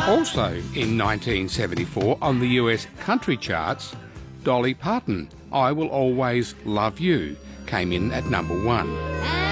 Also in 1974 on the US country charts, Dolly Parton, I Will Always Love You, came in at number 1.